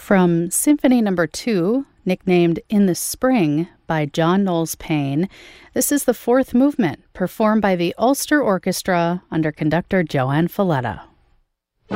From Symphony No. 2, nicknamed In the Spring by John Knowles Paine, this is the fourth movement, performed by the Ulster Orchestra under conductor Johann Falletta.